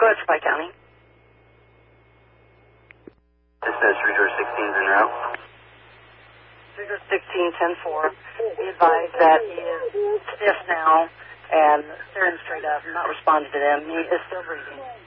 ahead, Supply County. Dispatch 316 en route. 316-10-4. Be advised that he is stiff now and staring straight up, not responding to them. He is still breathing.